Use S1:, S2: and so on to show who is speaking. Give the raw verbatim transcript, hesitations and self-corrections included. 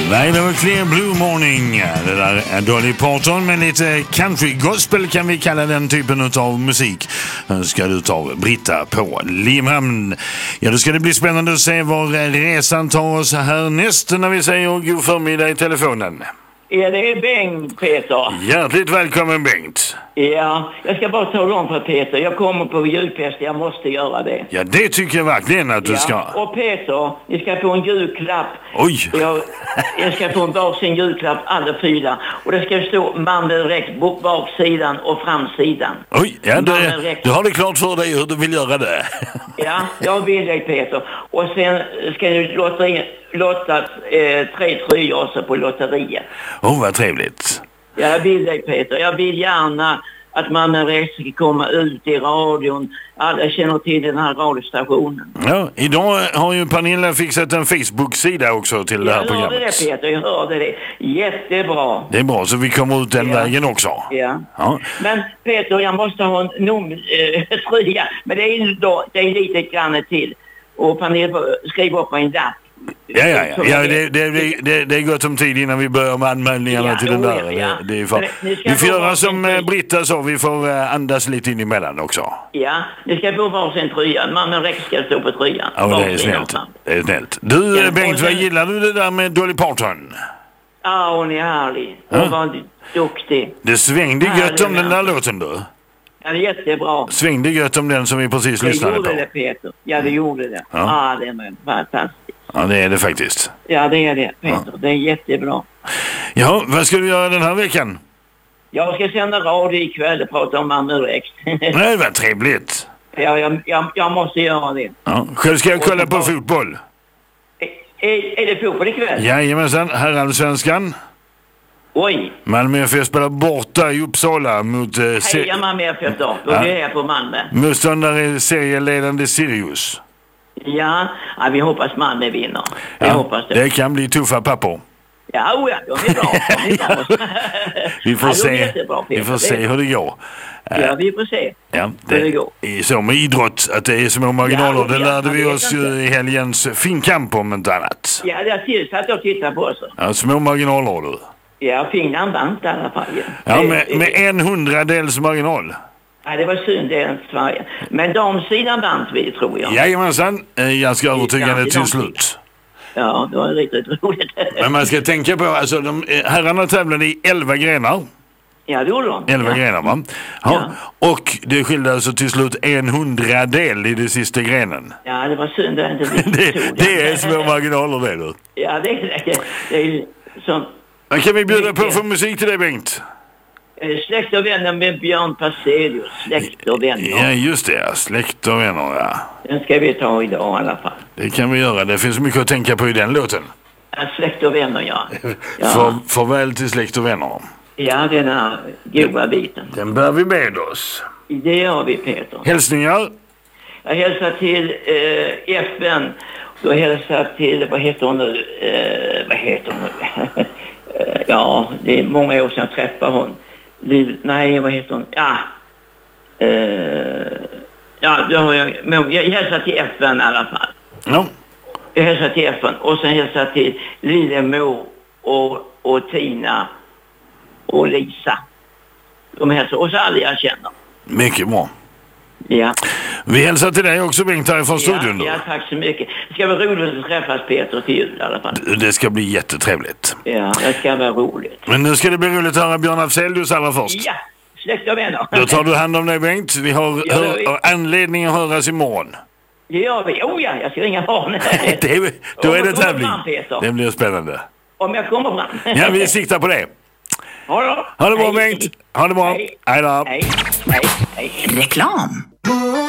S1: Nej, det var Clear Blue Morning. Det där är Dolly Parton med lite country gospel kan vi kalla den typen av musik. Ska du ta Britta på Limhamn. Ja, då ska det bli spännande att se var resan tar oss härnäst när vi säger god förmiddag i telefonen.
S2: Ja, det är Bengt, Peter.
S1: Hjärtligt välkommen, Bengt.
S2: Ja, jag ska bara tala om för Peter. Jag kommer på julfest, jag måste göra det.
S1: Ja, det tycker jag verkligen att du
S2: ja.
S1: ska.
S2: Och Peter, ni ska få en julklapp.
S1: Oj!
S2: Jag, jag ska få en varsin julklapp, alla fyra. Och det ska stå Mammel Rex på baksidan och framsidan.
S1: Oj, ja, det, du har det klart för dig hur du vill göra det.
S2: Ja, jag vill det, Peter. Och sen ska du låta in, låta eh, tre tröjor på lotteriet.
S1: Åh, oh, vad trevligt.
S2: Ja, jag vill det, Peter. Jag vill gärna att Mammel Rex ska komma ut i radion. Alla känner till den här radiostationen.
S1: Ja, idag har ju Pernilla fixat en Facebook-sida också till det här programmet.
S2: Jag hörde det, Peter. Jag hörde det. Jättebra.
S1: Det är bra, så vi kommer ut den ja. vägen också.
S2: Ja.
S1: ja.
S2: Men Peter, jag måste ha en nummerfria. Men det är, då, det är lite grann till. Och Pernilla skriver upp en lapp.
S1: Ja, ja, ja. ja det, det, det, det är gott om tid innan vi börjar med anmälningarna ja, till den där. Ja. Det, det är för... Vi får göra som en... Britta så, vi får andas lite in emellan också.
S2: Ja, det ska få varsin tröja. Mammel Rex ska stå på tröjan.
S1: Ja, det är snällt. Det är snällt. Du, ja, Bengt, sen... vad gillar du det där med Dolly Parton?
S2: Ja, hon är härlig. Hon ja. var duktig.
S1: Det svängde ja, gött om den där låten, du.
S2: Ja, det är jättebra.
S1: Svängde gött om den som vi precis
S2: det
S1: lyssnade på.
S2: Det gjorde det, Peter. Ja, det gjorde det. Ja, ja det är fantastiskt.
S1: Ja, det är det faktiskt.
S2: Ja, det är det, Peter. Ja. Det är jättebra.
S1: Ja, vad ska du göra den här veckan?
S2: Jag ska sända radio ikväll och prata om Mammel Rex.
S1: Nej, vad trevligt.
S2: Ja, jag, jag, jag måste göra det.
S1: Ja, själv ska jag kolla på bara... fotboll.
S2: Är, är, är det fotboll ikväll?
S1: Jajamensan, herrallsvenskan.
S2: Oj.
S1: Malmö F F spelar borta i Uppsala mot... Eh,
S2: Heja Malmö F F då. Då ja. är jag på Malmö.
S1: Motståndare är serieledande Sirius.
S2: Ja, ja, vi hoppas Malmö vinner. Vi
S1: ja,
S2: hoppas det.
S1: Det kan bli tuffa pappor.
S2: Ja, oh ja, de är bra. De är bra.
S1: vi får,
S2: ja,
S1: se,
S2: jättebra,
S1: vi får se hur det går.
S2: Ja, vi får se
S1: ja, det, hur det går. Är så med idrott att det är små marginaler. Ja, det lärde ja, vi oss ju i helgens finkamp om inte annat.
S2: Ja, det har tillsatt att titta på oss.
S1: Ja, små marginaler du.
S2: Ja, Finland vann i alla fall. Ja,
S1: ja med, med en hundradels marginal.
S2: Ja, det var synd det än Sverige. Men damsidan vann vi, tror jag.
S1: Jajamensan, ganska övertygande till slut.
S2: Ja, det var riktigt roligt.
S1: Men man ska tänka på, alltså de, herrarna tävlade i elva grenar.
S2: Ja, det gjorde de.
S1: Elva ja. grenar, va? Ja. ja. Och det skilde alltså till slut en hundradel i det sista grenen.
S2: Ja, det var synd det inte
S1: det, det är små marginaler det, du.
S2: Ja, det är det. Det är sånt.
S1: Men kan vi bjuda på för musik till dig, Bengt?
S2: Släkt och vänner med Björn Passelius. Släkt och vänner.
S1: Ja, just det. Ja. Släkt och vänner, ja.
S2: Den ska vi ta idag i alla fall.
S1: Det kan vi göra. Det finns mycket att tänka på i den låten.
S2: Ja, släkt och vänner, ja. ja.
S1: För, farväl till släkt och vänner.
S2: Ja, den här goda biten.
S1: Den bär vi med oss.
S2: Det gör vi, Peter.
S1: Hälsningar?
S2: Jag hälsar till eh, F N. Jag hälsar till, vad heter hon nu? Eh, vad heter hon nu? Ja, det är många år sedan jag träffade hon. Liv, nej, vad heter hon? Ja, uh, ja då har jag, men jag hälsar till F N i alla fall.
S1: Ja.
S2: Jag hälsar till F N och sen hälsar till Lillemor och, och Tina och Lisa. De hälsar oss alla jag känner.
S1: Mycket bra.
S2: Ja.
S1: Vi hälsar till dig också, Bengt, här från studion då.
S2: Ja, tack så mycket. Det ska vara roligt att träffas, Peter, till jul i alla fall.
S1: Det ska bli jättetrevligt.
S2: Ja, det ska vara roligt.
S1: Men nu ska det bli roligt att höra Björn Afzelius allra först.
S2: Ja, släkt och vänner.
S1: Då tar du hand om dig, Bengt. Vi har ja, hör, vi... anledning att höras imorgon.
S2: Det gör vi. Oh ja, jag ska ringa barn.
S1: det är, då är det tävling. Fram, det blir spännande.
S2: Om jag kommer fram.
S1: Ja, vi siktar på det.
S2: Ha det,
S1: ha det bra, Bengt. Ha det bra.
S2: Hej.
S1: Hej då.
S2: Hej. Hej. Hej.
S3: Reklam.